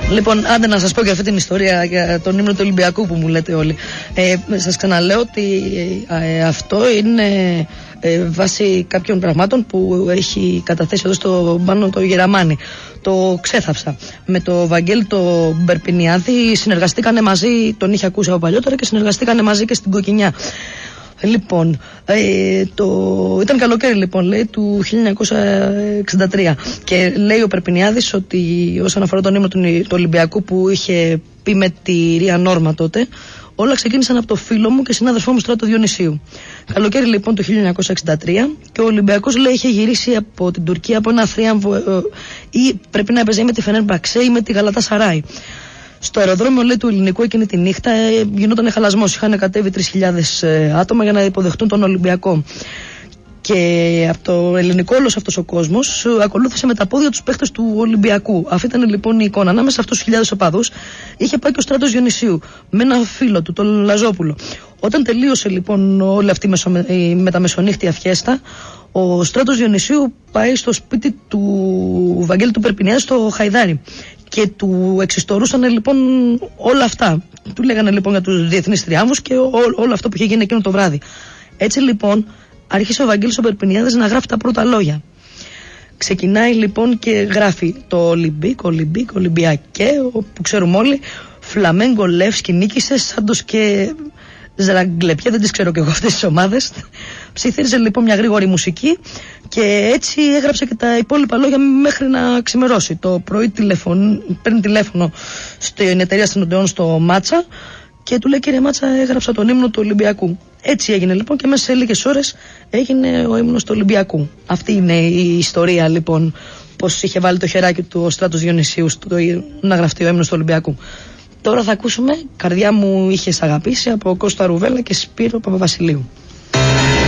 Λοιπόν, άντε να σας πω και αυτή την ιστορία για τον ύμνο του Ολυμπιακού που μου λέτε όλοι. Σας ξαναλέω ότι αυτό είναι βάσει κάποιων πραγμάτων που έχει καταθέσει εδώ στο Πάνο το Γεραμάνι. Το ξέθαψα. Με το Βαγγέλη το Μπερπινιάδη συνεργαστήκανε μαζί, τον είχε ακούσει από παλιότερα και συνεργαστήκανε μαζί και στην Κοκκινιά. Λοιπόν, ήταν καλοκαίρι λοιπόν, λέει, του 1963 και λέει ο Περπινιάδης ότι όσον αφορά τον ύμνο του Ολυμπιακού που είχε πει με τη Ρία Νόρμα τότε, όλα ξεκίνησαν από το φίλο μου και συνάδελφό μου Στράτο Διονυσίου. Καλοκαίρι λοιπόν του 1963 και ο Ολυμπιακός, λέει, είχε γυρίσει από την Τουρκία από ένα θρίαμβο ή πρέπει να έπαιζε με τη Φενέρμπαξε ή με τη Γαλατασαράι. Στο αεροδρόμιο, λέει, του Ελληνικού εκείνη τη νύχτα γινόταν χαλασμός. Είχαν κατέβει 3.000 άτομα για να υποδεχτούν τον Ολυμπιακό. Και από το Ελληνικό όλος αυτός ο κόσμος ακολούθησε με τα πόδια τους παίχτες του Ολυμπιακού. Αυτή ήταν λοιπόν η εικόνα. Ανάμεσα σε αυτούς τους χιλιάδες οπαδούς είχε πάει και ο Στράτος Διονυσίου με ένα φίλο του, τον Λαζόπουλο. Όταν τελείωσε λοιπόν όλη αυτή η μεταμεσονύχτια φιέστα, ο Στράτος Διονυσίου πάει στο σπίτι του Βαγγέλη του Περπινιάδη στο Χαϊδάρι. Και του εξιστορούσαν λοιπόν όλα αυτά. Του λέγανε λοιπόν για τους διεθνείς τριάμβους και όλο αυτό που είχε γίνει εκείνο το βράδυ. Έτσι λοιπόν άρχισε ο Βαγγέλης ο Περπινιάδης να γράφει τα πρώτα λόγια. Ξεκινάει λοιπόν και γράφει το Ολυμπιακέ, που ξέρουμε όλοι, Φλαμέγκο Λεύσκι νίκησε, Σάντος και Ζραγκλεπιέ, δεν τις ξέρω και εγώ αυτές τις ομάδες. Ψιθύριζε λοιπόν μια γρήγορη μουσική και έτσι έγραψε και τα υπόλοιπα λόγια μέχρι να ξημερώσει. Το πρωί παίρνει τηλέφωνο στην εταιρεία συνοντεών στο Μάτσα και του λέει: κύριε Μάτσα, έγραψα τον ύμνο του Ολυμπιακού. Έτσι έγινε λοιπόν και μέσα σε λίγες ώρες έγινε ο ύμνος του Ολυμπιακού. Αυτή είναι η ιστορία λοιπόν, πως είχε βάλει το χεράκι του ο Στράτος Διονυσίου να γραφτεί ο ύμνος του Ολυμπιακού. Τώρα θα ακούσουμε «Καρδιά μου είχες αγαπήσει» από Κώστα Ρουβέλα και Σπύρο Παπαβασιλείου.